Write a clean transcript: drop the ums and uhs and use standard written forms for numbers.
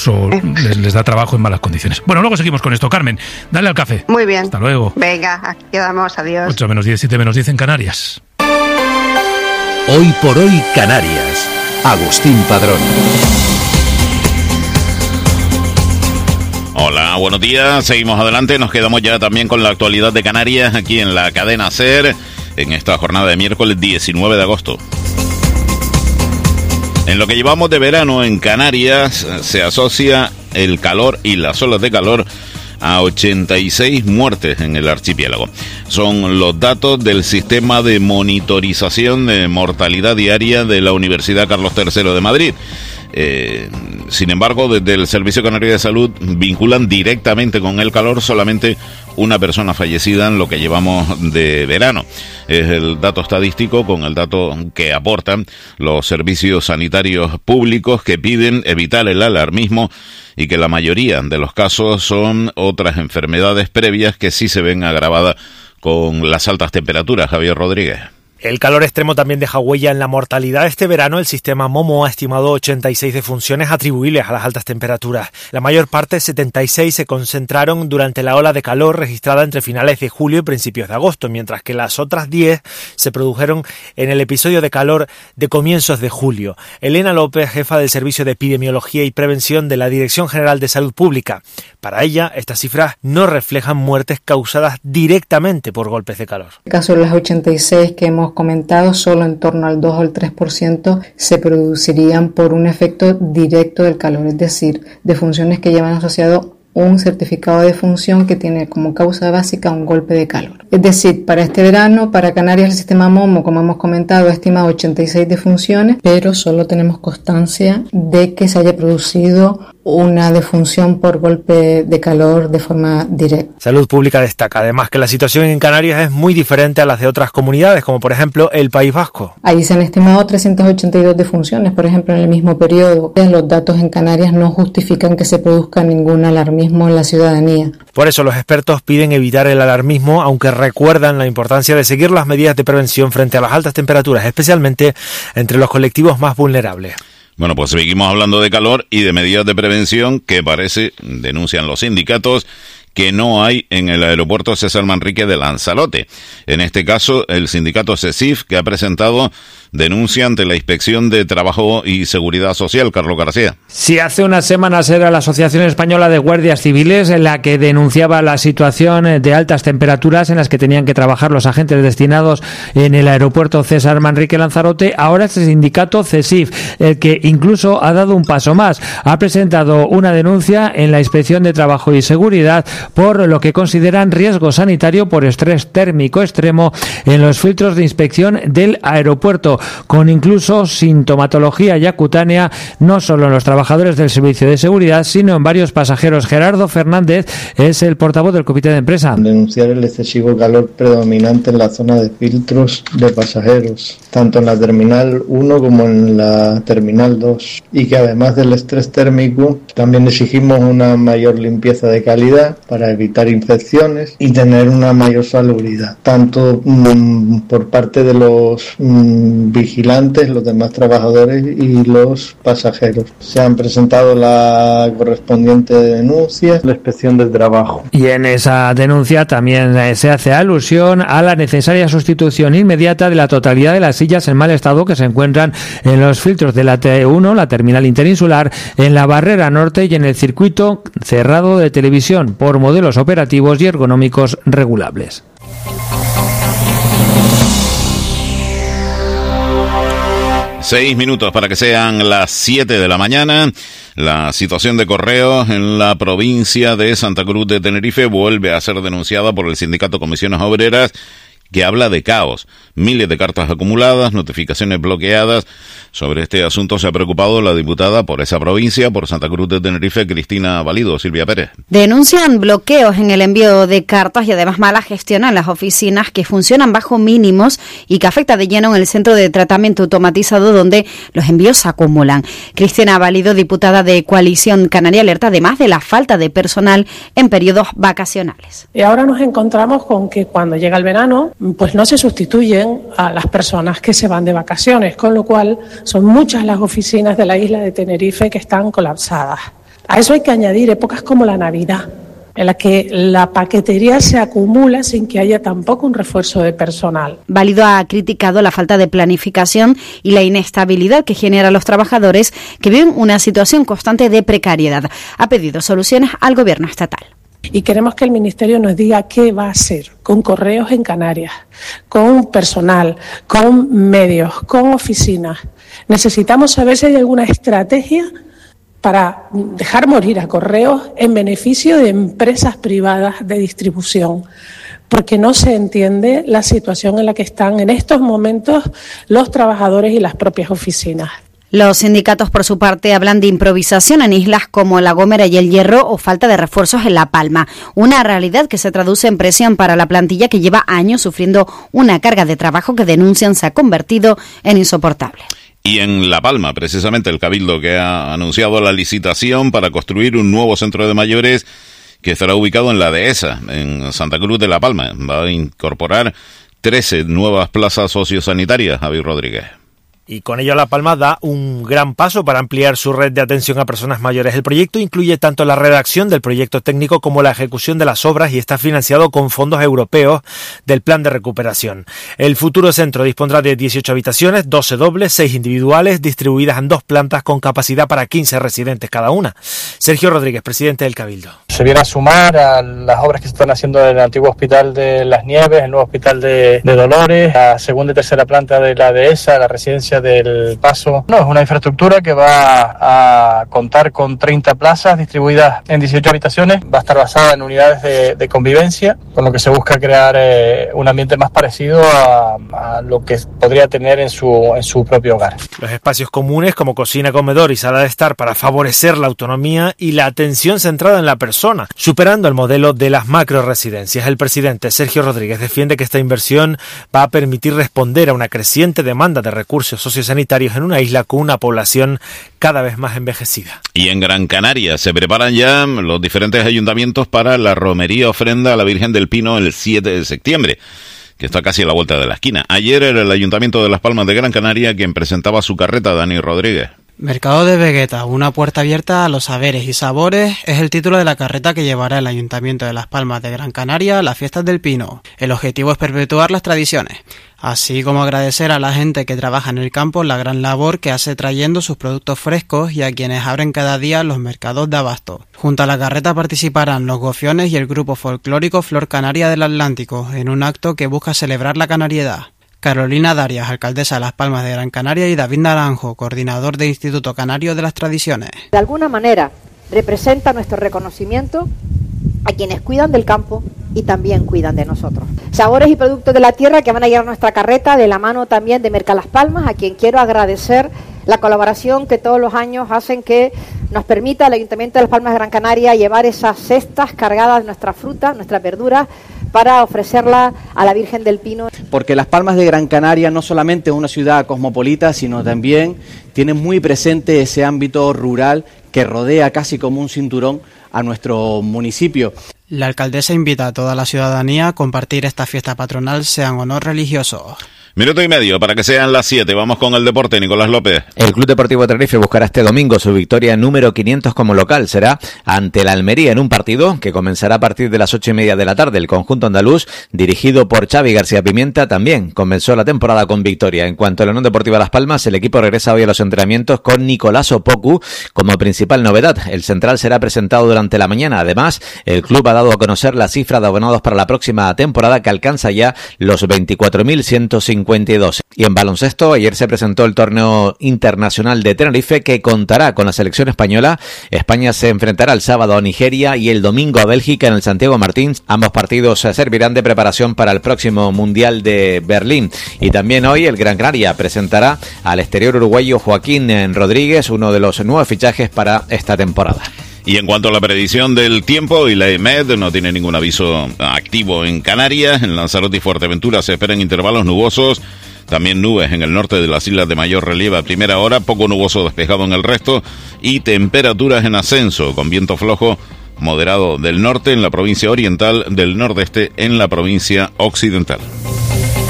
lejos o les da trabajo en malas condiciones. Bueno, luego seguimos con esto. Carmen, dale al café. Muy bien. Hasta luego. Venga, aquí quedamos. Adiós. 8 menos 10, 7 menos 10 en Canarias. Hoy por hoy Canarias. Agustín Padrón. Hola, buenos días. Seguimos adelante. Nos quedamos ya también con la actualidad de Canarias aquí en la cadena SER en esta jornada de miércoles 19 de agosto. En lo que llevamos de verano en Canarias se asocia el calor y las olas de calor a 86 muertes en el archipiélago. Son los datos del sistema de monitorización de mortalidad diaria de la Universidad Carlos III de Madrid. Sin embargo, desde el Servicio Canario de Salud vinculan directamente con el calor solamente una persona fallecida en lo que llevamos de verano. Es el dato estadístico con el dato que aportan los servicios sanitarios públicos, que piden evitar el alarmismo y que la mayoría de los casos son otras enfermedades previas que sí se ven agravadas con las altas temperaturas. Javier Rodríguez. El calor extremo también deja huella en la mortalidad. Este verano el sistema Momo ha estimado 86 defunciones atribuibles a las altas temperaturas. La mayor parte, 76, se concentraron durante la ola de calor registrada entre finales de julio y principios de agosto, mientras que las otras 10 se produjeron en el episodio de calor de comienzos de julio. Elena López, jefa del Servicio de Epidemiología y Prevención de la Dirección General de Salud Pública. Para ella, estas cifras no reflejan muertes causadas directamente por golpes de calor. En el caso de las 86 que hemos comentado, solo en torno al 2 o el 3% se producirían por un efecto directo del calor, es decir, defunciones que llevan asociado un certificado de defunción que tiene como causa básica un golpe de calor. Es decir, para este verano, para Canarias, el sistema Momo, como hemos comentado, ha estimado 86 defunciones, pero solo tenemos constancia de que se haya producido una defunción por golpe de calor de forma directa. Salud Pública destaca además que la situación en Canarias es muy diferente a las de otras comunidades, como por ejemplo el País Vasco. Ahí se han estimado 382 defunciones, por ejemplo, en el mismo periodo. Los datos en Canarias no justifican que se produzca ningún alarmismo en la ciudadanía. Por eso los expertos piden evitar el alarmismo, aunque recuerdan la importancia de seguir las medidas de prevención frente a las altas temperaturas, especialmente entre los colectivos más vulnerables. Bueno, pues seguimos hablando de calor y de medidas de prevención que parece, denuncian los sindicatos, que no hay en el aeropuerto César Manrique de Lanzarote. En este caso, el sindicato CESIF, que ha presentado denuncia ante la Inspección de Trabajo y Seguridad Social. Carlos García. Sí, hace unas semanas era la Asociación Española de Guardias Civiles la que denunciaba la situación de altas temperaturas en las que tenían que trabajar los agentes destinados en el aeropuerto César Manrique Lanzarote. Ahora es el sindicato CESIF, el que incluso ha dado un paso más. Ha presentado una denuncia en la Inspección de Trabajo y Seguridad por lo que consideran riesgo sanitario por estrés térmico extremo en los filtros de inspección del aeropuerto, con incluso sintomatología ya cutánea, no solo en los trabajadores del servicio de seguridad, sino en varios pasajeros. Gerardo Fernández es el portavoz del comité de empresa. Denunciar el excesivo calor predominante en la zona de filtros de pasajeros, tanto en la terminal 1 como en la terminal 2, y que además del estrés térmico también exigimos una mayor limpieza de calidad para evitar infecciones y tener una mayor salubridad, tanto por parte de los vigilantes, los demás trabajadores y los pasajeros. Se han presentado la correspondiente denuncia, la Inspección del Trabajo. Y en esa denuncia también se hace alusión a la necesaria sustitución inmediata de la totalidad de las sillas en mal estado que se encuentran en los filtros de la T1, la terminal interinsular, en la barrera norte y en el circuito cerrado de televisión por modelos operativos y ergonómicos regulables. Seis minutos para que sean las 7 de la mañana. La situación de correos en la provincia de Santa Cruz de Tenerife vuelve a ser denunciada por el sindicato Comisiones Obreras, que habla de caos. Miles de cartas acumuladas, notificaciones bloqueadas. Sobre este asunto se ha preocupado la diputada por esa provincia, por Santa Cruz de Tenerife, Cristina Valido. Silvia Pérez. Denuncian bloqueos en el envío de cartas y además mala gestión en las oficinas que funcionan bajo mínimos y que afecta de lleno en el centro de tratamiento automatizado donde los envíos se acumulan. Cristina Valido, diputada de Coalición Canaria, alerta además de la falta de personal en periodos vacacionales. Y ahora nos encontramos con que cuando llega el verano, pues no se sustituyen a las personas que se van de vacaciones, con lo cual son muchas las oficinas de la isla de Tenerife que están colapsadas. A eso hay que añadir épocas como la Navidad, en la que la paquetería se acumula sin que haya tampoco un refuerzo de personal. Válido ha criticado la falta de planificación y la inestabilidad que genera a los trabajadores que viven una situación constante de precariedad. Ha pedido soluciones al Gobierno estatal. Y queremos que el Ministerio nos diga qué va a hacer con Correos en Canarias, con personal, con medios, con oficinas. Necesitamos saber si hay alguna estrategia para dejar morir a Correos en beneficio de empresas privadas de distribución, porque no se entiende la situación en la que están en estos momentos los trabajadores y las propias oficinas. Los sindicatos, por su parte, hablan de improvisación en islas como La Gomera y El Hierro o falta de refuerzos en La Palma, una realidad que se traduce en presión para la plantilla que lleva años sufriendo una carga de trabajo que denuncian se ha convertido en insoportable. Y en La Palma, precisamente, el Cabildo que ha anunciado la licitación para construir un nuevo centro de mayores que estará ubicado en la Dehesa, en Santa Cruz de La Palma. Va a incorporar 13 nuevas plazas sociosanitarias, Javier Rodríguez. Y con ello La Palma da un gran paso para ampliar su red de atención a personas mayores. El proyecto incluye tanto la redacción del proyecto técnico como la ejecución de las obras y está financiado con fondos europeos del Plan de Recuperación. El futuro centro dispondrá de 18 habitaciones, 12 dobles, 6 individuales, distribuidas en 2 plantas con capacidad para 15 residentes cada una. Sergio Rodríguez, presidente del Cabildo. Se viene a sumar a las obras que se están haciendo en el antiguo Hospital de Las Nieves, el nuevo Hospital de Dolores, la segunda y tercera planta de la Dehesa, la residencia del Paso. No, es una infraestructura que va a contar con 30 plazas distribuidas en 18 habitaciones. Va a estar basada en unidades de convivencia, con lo que se busca crear un ambiente más parecido a lo que podría tener en su propio hogar. Los espacios comunes como cocina, comedor y sala de estar para favorecer la autonomía y la atención centrada en la persona, superando el modelo de las macroresidencias. El presidente Sergio Rodríguez defiende que esta inversión va a permitir responder a una creciente demanda de recursos sociosanitarios en una isla con una población cada vez más envejecida. Y en Gran Canaria se preparan ya los diferentes ayuntamientos para la romería ofrenda a la Virgen del Pino el 7 de septiembre, que está casi a la vuelta de la esquina. Ayer era el Ayuntamiento de Las Palmas de Gran Canaria quien presentaba su carreta, Dani Rodríguez. Mercado de Vegueta, una puerta abierta a los saberes y sabores, es el título de la carreta que llevará el Ayuntamiento de Las Palmas de Gran Canaria a las fiestas del Pino. El objetivo es perpetuar las tradiciones, así como agradecer a la gente que trabaja en el campo la gran labor que hace trayendo sus productos frescos y a quienes abren cada día los mercados de abasto. Junto a la carreta participarán los Gofiones y el grupo folclórico Flor Canaria del Atlántico, en un acto que busca celebrar la canariedad. Carolina Darias, alcaldesa de Las Palmas de Gran Canaria, y David Naranjo, coordinador del Instituto Canario de las Tradiciones. De alguna manera representa nuestro reconocimiento a quienes cuidan del campo y también cuidan de nosotros. Sabores y productos de la tierra que van a llevar nuestra carreta de la mano también de Merca Las Palmas, a quien quiero agradecer la colaboración que todos los años hacen que nos permita el Ayuntamiento de Las Palmas de Gran Canaria llevar esas cestas cargadas de nuestra fruta, nuestras verduras, para ofrecerla a la Virgen del Pino. Porque Las Palmas de Gran Canaria no solamente es una ciudad cosmopolita, sino también tiene muy presente ese ámbito rural que rodea casi como un cinturón a nuestro municipio. La alcaldesa invita a toda la ciudadanía a compartir esta fiesta patronal, sea en honor religioso. Minuto y medio para que sean las 7. Vamos con el deporte, Nicolás López. El Club Deportivo Tenerife buscará este domingo su victoria número 500 como local. Será ante la Almería en un partido que comenzará a partir de las 8:30 de la tarde. El conjunto andaluz, dirigido por Xavi García Pimienta, también comenzó la temporada con victoria. En cuanto a la Unión Deportiva Las Palmas, el equipo regresa hoy a los entrenamientos con Nicolás Opoku como principal novedad. El central será presentado durante la mañana. Además, el club ha dado a conocer la cifra de abonados para la próxima temporada, que alcanza ya los 24.152. Y en baloncesto, ayer se presentó el torneo internacional de Tenerife, que contará con la selección española. España se enfrentará el sábado a Nigeria y el domingo a Bélgica en el Santiago Martín. Ambos partidos servirán de preparación para el próximo Mundial de Berlín. Y también hoy el Gran Canaria presentará al exterior uruguayo Joaquín Rodríguez, uno de los nuevos fichajes para esta temporada. Y en cuanto a la predicción del tiempo, y la EMED no tiene ningún aviso activo en Canarias. En Lanzarote y Fuerteventura se esperan intervalos nubosos, también nubes en el norte de las islas de mayor relieve a primera hora, poco nuboso despejado en el resto, y temperaturas en ascenso, con viento flojo moderado del norte en la provincia oriental, del nordeste en la provincia occidental.